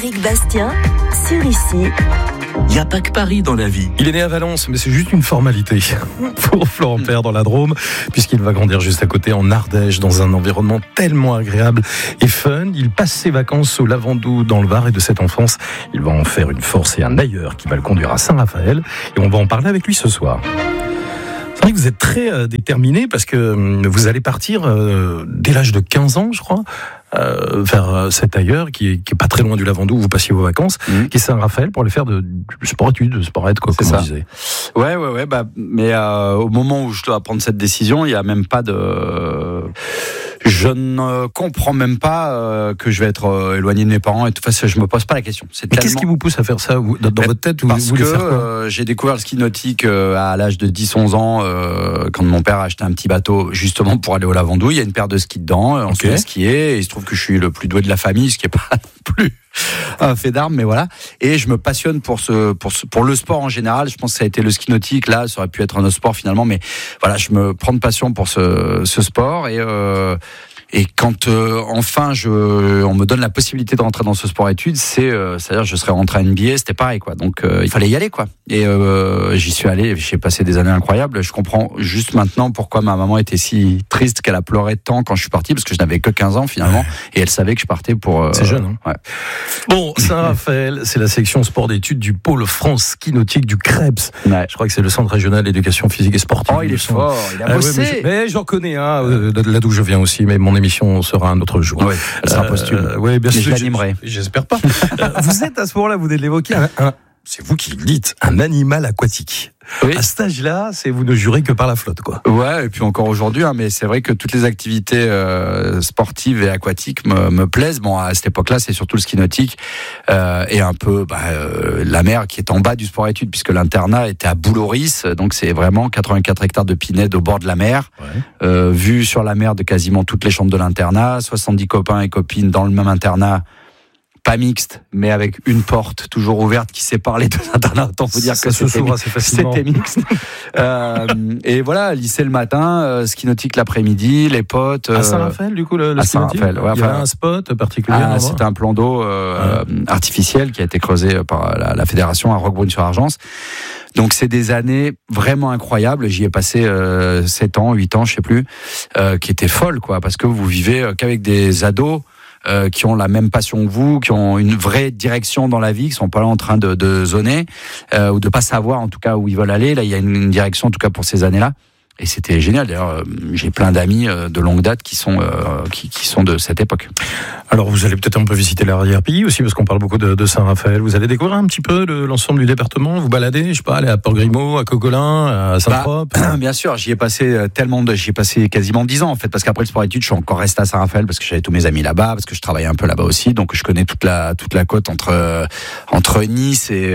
Éric Bastien, sur Ici. Il n'y a pas que Paris dans la vie. Il est né à Valence, mais c'est juste une formalité pour Florent Père dans la Drôme, puisqu'il va grandir juste à côté en Ardèche, dans un environnement tellement agréable et fun. Il passe ses vacances au Lavandou dans le Var, et de cette enfance, il va en faire une force et un ailleurs qui va le conduire à Saint-Raphaël. Et on va en parler avec lui ce soir. C'est vrai que vous êtes très déterminé, parce que vous allez partir dès l'âge de 15 ans, je crois, vers cet ailleurs qui est pas très loin du Lavandou où vous passiez vos vacances, qui est Saint-Raphaël, pour aller faire du sport-études, de sport-aide, quoi, comme on disait. Ouais, mais au moment où je dois prendre cette décision, il y a même pas de... Je ne comprends même pas que je vais être éloigné de mes parents et tout. Enfin, je me pose pas la question. Mais qu'est-ce qui vous pousse à faire ça dans votre tête? Parce que j'ai découvert le ski nautique à l'âge de 10-11 ans, quand mon père a acheté un petit bateau justement pour aller au Lavandou. Il y a une paire de skis dedans, on se met à skier, et il se trouve que je suis le plus doué de la famille, ce qui est pas non plus un fait d'armes, mais voilà. Et je me passionne pour le sport en général. Je pense que ça a été le ski nautique. Là, ça aurait pu être un autre sport finalement, mais voilà, je me prends de passion pour ce sport, et quand enfin on me donne la possibilité de rentrer dans ce sport-études, c'est-à-dire je serais rentré à NBA, c'était pareil, quoi. Donc il fallait y aller, quoi. Et j'y suis allé, j'ai passé des années incroyables. Je comprends juste maintenant pourquoi ma maman était si triste, qu'elle a pleuré tant quand je suis parti, parce que je n'avais que 15 ans finalement, et elle savait que je partais pour... C'est jeune, hein. Ouais. Bon, Saint-Raphaël, c'est la section sport d'études du pôle France ski nautique du CREPS. Ouais. Je crois que c'est le centre régional d'éducation physique et sportive. Oh, il est fort, il a bossé. Ouais, mais j'en connais, hein, là d'où je viens aussi, mais mon émission sera un autre jour. Oui, elle sera posthume. Oui, bien sûr. Je l'animerai. J'espère pas. Vous êtes à ce moment-là, vous venez de l'évoquer, c'est vous qui le dites, un animal aquatique. Oui. À cet âge-là, vous ne jurez que par la flotte, quoi. Ouais, et puis encore aujourd'hui, mais c'est vrai que toutes les activités sportives et aquatiques me plaisent. Bon, à cette époque-là, c'est surtout le ski nautique et un peu la mer qui est en bas du sport-études, puisque l'internat était à Bouloris, donc c'est vraiment 84 hectares de pinède au bord de la mer, vue sur la mer de quasiment toutes les chambres de l'internat, 70 copains et copines dans le même internat. Pas mixte, mais avec une porte toujours ouverte qui sépare les deux internats. Autant vous dire que c'était mixte. Et voilà, lycée le matin, ski nautique l'après-midi, les potes. À Saint-Raphaël, du coup, le ski nautique. Ouais, il y a un spot particulier. C'était un plan d'eau artificiel qui a été creusé par la fédération à Roquebrune-sur-Argence. Donc c'est des années vraiment incroyables. J'y ai passé 7 ans, 8 ans, je sais plus, qui étaient folles, quoi, parce que vous vivez qu'avec des ados qui ont la même passion que vous, qui ont une vraie direction dans la vie, qui sont pas là en train de zoner ou de pas savoir en tout cas où ils veulent aller. Là, il y a une direction en tout cas pour ces années-là. Et c'était génial. D'ailleurs, j'ai plein d'amis de longue date qui sont de cette époque. Alors, vous allez peut-être un peu visiter l'arrière-pays aussi, parce qu'on parle beaucoup de Saint-Raphaël. Vous allez découvrir un petit peu l'ensemble du département. Vous baladez, je sais pas, aller à Port-Grimaud, à Coquelin, à Saint-Trope. Bien sûr, j'y ai passé quasiment 10 ans en fait, parce qu'après le sport-études, je suis encore resté à Saint-Raphaël parce que j'avais tous mes amis là-bas, parce que je travaillais un peu là-bas aussi, donc je connais toute la côte entre Nice et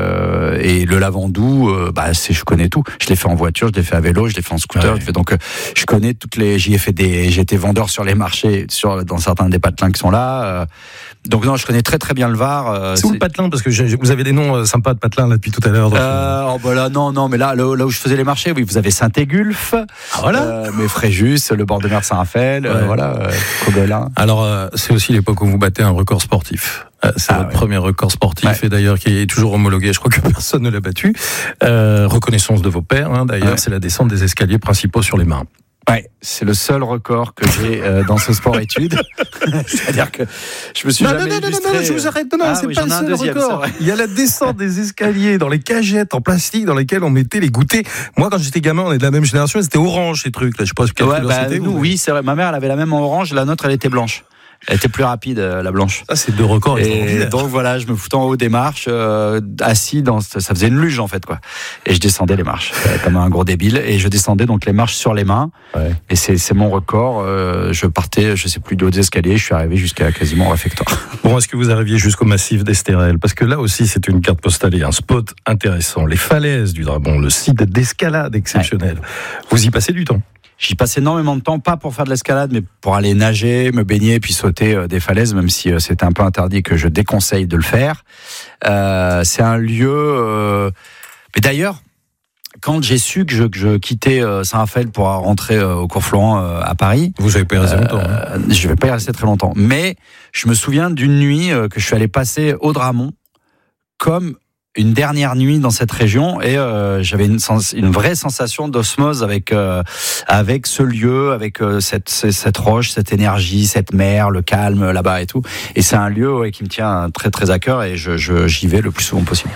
le Lavandou. Je connais tout. Je l'ai fait en voiture, je l'ai fait à vélo, je l'ai fait en scooter. Ouais. Donc je connais j'ai été vendeur sur les marchés, dans certains des patelins qui sont là. Donc non, je connais très très bien le Var. C'est où le patelin, parce que vous avez des noms sympas de patelins là depuis tout à l'heure. Là non, mais là où je faisais les marchés, oui, vous avez Saint-Égulphe, mais Fréjus, le bord de mer de Saint-Raphaël, Coquelin. Alors c'est aussi l'époque où vous battez un record sportif. C'est votre premier record sportif, et d'ailleurs qui est toujours homologué. Je crois que personne ne l'a battu. Reconnaissance de vos pairs, d'ailleurs, c'est la descente des escaliers principaux sur les mains. Ouais, c'est le seul record que j'ai dans ce sport-études. C'est-à-dire que je me suis jamais illustré... Non, je vous arrête. C'est pas le seul record. Il y a la descente des escaliers dans les cagettes en plastique dans lesquelles on mettait les goûters. Moi, quand j'étais gamin, on est de la même génération, c'était orange ces trucs. Là, je sais pas quelle couleur c'était. Oui, c'est vrai. Ma mère, elle avait la même en orange. La nôtre, elle était blanche. Elle était plus rapide, la blanche. Ça, c'est 2 records. Et donc voilà, je me foutais en haut des marches, assis ça faisait une luge en fait, quoi. Et je descendais les marches comme un gros débile, et je descendais donc les marches sur les mains. Ouais. Et c'est mon record. Je partais, je sais plus, de haut des escaliers. Je suis arrivé jusqu'à quasiment au réfectoire. Bon, est-ce que vous arriviez jusqu'au massif d'Estérel? Parce que là aussi, c'est une carte postale et un spot intéressant. Les falaises du Drabon, le site d'escalade exceptionnel. Ouais. Vous y passez du temps? J'y passe énormément de temps, pas pour faire de l'escalade, mais pour aller nager, me baigner, puis sauter des falaises, même si c'est un peu interdit et que je déconseille de le faire. C'est un lieu... Mais d'ailleurs, quand j'ai su que je quittais Saint-Raphaël pour rentrer au cours Florent à Paris. Vous n'avez pas y rester longtemps. Je vais pas y rester très longtemps. Mais je me souviens d'une nuit que je suis allé passer au Dramont comme une dernière nuit dans cette région et j'avais une vraie sensation d'osmose avec ce lieu, avec cette roche, cette énergie, cette mer, le calme là-bas et tout. Et c'est un lieu qui me tient très très à cœur et j'y vais le plus souvent possible.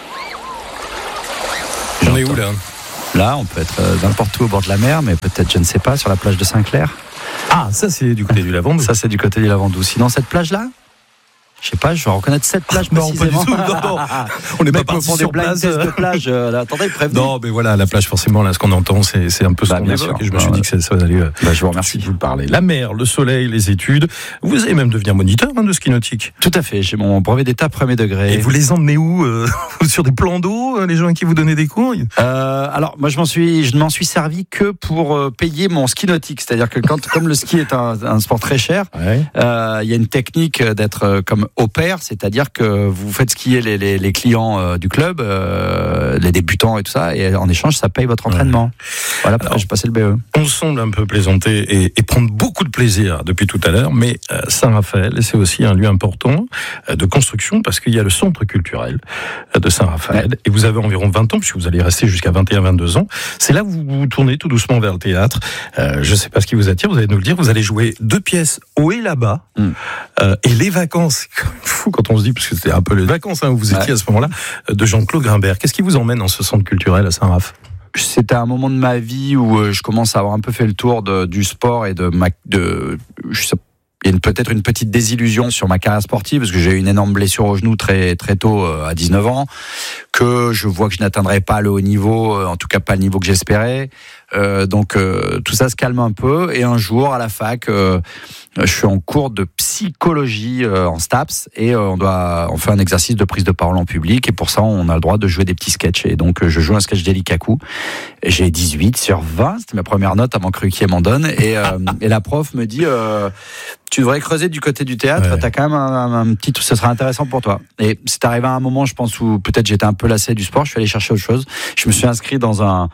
On est où là ? Là, on peut être n'importe où au bord de la mer, mais peut-être, je ne sais pas, sur la plage de Saint-Clair. Ah, ça c'est du côté du Lavandou. Ça c'est du côté du Lavandou. Sinon, cette plage-là, je sais pas, je vais reconnaître cette plage précisément. Non, pas du tout. Non. On n'est pas parti sur place. De plage. Attendez, prévenez. Non, mais voilà, la plage, forcément, là, ce qu'on entend, c'est un peu ce qu'on évoque. Et je me suis dit que ça allait. Je vous remercie de vous parler. La mer, le soleil, les études. Vous allez même devenir moniteur de ski nautique. Tout à fait. J'ai mon brevet d'état premier degré. Et vous les emmenez où sur des plans d'eau, les gens à qui vous donnez des cours Alors, moi, je ne m'en suis servi que pour payer mon ski nautique. C'est-à-dire que comme le ski est un sport très cher, il y a une technique d'être comme au pair, c'est-à-dire que vous faites skier les clients du club, les débutants et tout ça, et en échange, ça paye votre entraînement. Voilà pourquoi j'ai passé le BE. On semble un peu plaisanter et prendre beaucoup de plaisir depuis tout à l'heure, mais Saint-Raphaël, c'est aussi un lieu important de construction parce qu'il y a le centre culturel de Saint-Raphaël et vous avez environ 20 ans, puisque vous allez rester jusqu'à 21-22 ans. C'est là où vous vous tournez tout doucement vers le théâtre. Je ne sais pas ce qui vous attire, vous allez nous le dire. Vous allez jouer 2 pièces haut et là-bas et les vacances. Fou quand on se dit, parce que c'était un peu les vacances où vous étiez à ce moment-là, de Jean-Claude Grimbert. Qu'est-ce qui vous emmène dans ce centre culturel à Saint-Raph ? C'était un moment de ma vie où je commence à avoir un peu fait le tour du sport et il y a peut-être une petite désillusion sur ma carrière sportive parce que j'ai eu une énorme blessure au genou très très tôt à 19 ans, que je vois que je n'atteindrai pas le haut niveau, en tout cas pas le niveau que j'espérais. Donc tout ça se calme un peu et un jour à la fac je suis en cours de psychologie en STAPS et on fait un exercice de prise de parole en public et pour ça on a le droit de jouer des petits sketchs et donc je joue un sketch d'Elikaku. J'ai 18 sur 20, c'était ma première note avant que Ruquier m'en donne et la prof me dit tu devrais creuser du côté du théâtre, t'as quand même un petit truc, ça sera intéressant pour toi. Et c'est arrivé à un moment, je pense, où peut-être j'étais un peu lassé du sport, je suis allé chercher autre chose. Je me suis inscrit dans un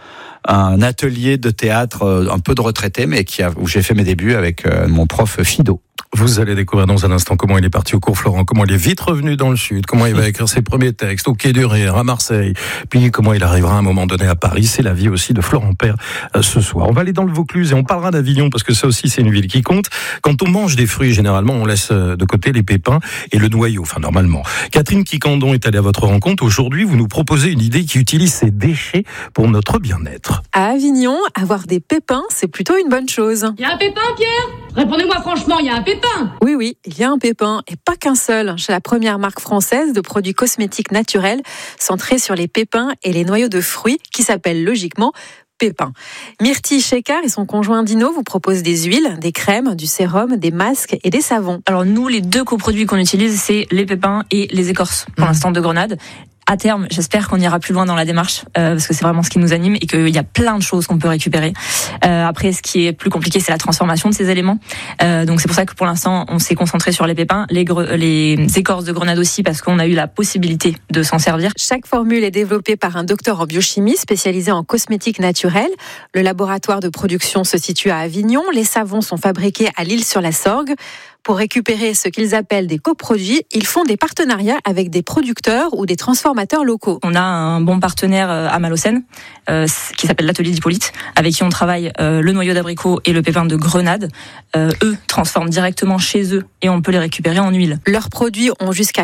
atelier de théâtre un peu de retraité, mais où j'ai fait mes débuts avec mon prof Fido. Vous allez découvrir dans un instant comment il est parti au cours Florent, comment il est vite revenu dans le sud, comment il va écrire ses premiers textes au Quai du Rire, à Marseille, puis comment il arrivera à un moment donné à Paris. C'est la vie aussi de Florent Père ce soir. On va aller dans le Vaucluse et on parlera d'Avignon parce que ça aussi c'est une ville qui compte. Quand on mange des fruits, généralement on laisse de côté les pépins et le noyau, enfin normalement. Catherine Quicandon est allée à votre rencontre. Aujourd'hui, vous nous proposez une idée qui utilise ces déchets pour notre bien-être. À Avignon, avoir des pépins, c'est plutôt une bonne chose. Il y a un pépin, Pierre ? Répondez-moi franchement, il y a un pépin ? Oui, il y a un pépin, et pas qu'un seul, chez la première marque française de produits cosmétiques naturels centrés sur les pépins et les noyaux de fruits qui s'appelle logiquement Pépin. Myrtille Chekar et son conjoint Dino vous proposent des huiles, des crèmes, du sérum, des masques et des savons. Alors nous, les 2 coproduits qu'on utilise, c'est les pépins et les écorces, pour l'instant de grenade. À terme, j'espère qu'on ira plus loin dans la démarche, parce que c'est vraiment ce qui nous anime et qu'il y a plein de choses qu'on peut récupérer. Après, ce qui est plus compliqué, c'est la transformation de ces éléments. Donc c'est pour ça que pour l'instant, on s'est concentré sur les pépins, les écorces de grenade aussi, parce qu'on a eu la possibilité de s'en servir. Chaque formule est développée par un docteur en biochimie spécialisé en cosmétiques naturels. Le laboratoire de production se situe à Avignon. Les savons sont fabriqués à l'Île-sur-la-Sorgue. Pour récupérer ce qu'ils appellent des coproduits, ils font des partenariats avec des producteurs ou des transformateurs locaux. On a un bon partenaire à Malocène, qui s'appelle l'Atelier d'Hippolyte, avec qui on travaille le noyau d'abricot et le pépin de grenade. Eux transforment directement chez eux et on peut les récupérer en huile. Leurs produits ont jusqu'à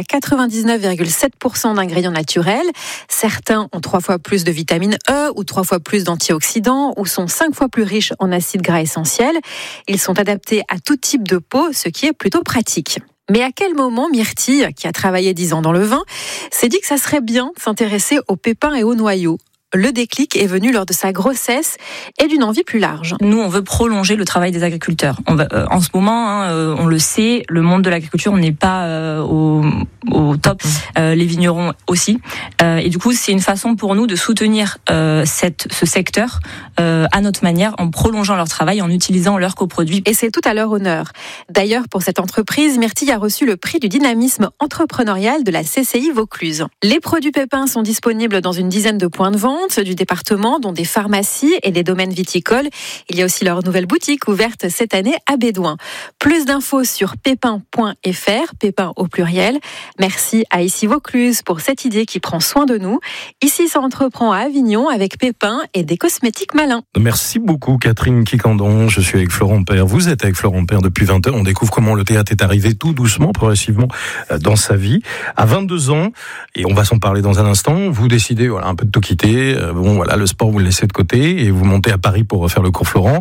99,7% d'ingrédients naturels. Certains ont 3 fois plus de vitamine E ou 3 fois plus d'antioxydants ou sont 5 fois plus riches en acides gras essentiels. Ils sont adaptés à tout type de peau, ce qui est plutôt pratique. Mais à quel moment Myrtille, qui a travaillé 10 ans dans le vin, s'est dit que ça serait bien de s'intéresser aux pépins et aux noyaux ? Le déclic est venu lors de sa grossesse et d'une envie plus large. Nous, on veut prolonger le travail des agriculteurs. En ce moment, on le sait, le monde de l'agriculture, on n'est pas au top. Les vignerons aussi. Et du coup, c'est une façon pour nous de soutenir ce secteur à notre manière, en prolongeant leur travail, en utilisant leurs coproduits. Et c'est tout à leur honneur. D'ailleurs, pour cette entreprise, Myrtille a reçu le prix du dynamisme entrepreneurial de la CCI Vaucluse. Les produits pépins sont disponibles dans une dizaine de points de vente. importantes du département, dont des pharmacies et des domaines viticoles. Il y a aussi leur nouvelle boutique ouverte cette année à Bédouin. Plus d'infos sur pépin.fr, Pépin au pluriel. Merci à Ici Vaucluse pour cette idée qui prend soin de nous. Ici, ça entreprend à Avignon avec Pépin et des cosmétiques malins. Merci beaucoup Catherine Quiquendon. Je suis avec Florent Père. Vous êtes avec Florent Père depuis 20 heures. On découvre comment le théâtre est arrivé tout doucement, progressivement dans sa vie. À 22 ans, et on va s'en parler dans un instant, vous décidez un peu de tout quitter. Le sport vous le laissez de côté et vous montez à Paris pour faire le cours Florent.